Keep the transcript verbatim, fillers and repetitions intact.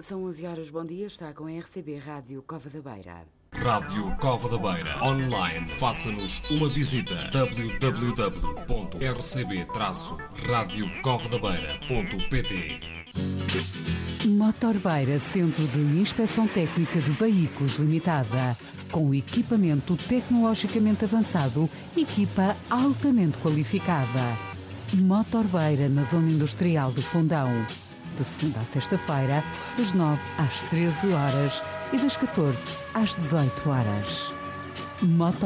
São onze horas, bom dia, está com a R C B Rádio Cova da Beira. Rádio Cova da Beira. Online, faça-nos uma visita. w w w ponto r c b traço radio cova da beira ponto p t. Motor Beira, Centro de Inspeção Técnica de Veículos Limitada. Com equipamento tecnologicamente avançado, equipa altamente qualificada. Motor Beira, na Zona Industrial do Fundão. De segunda a sexta-feira, das nove às treze horas e das catorze às dezoito horas. Motor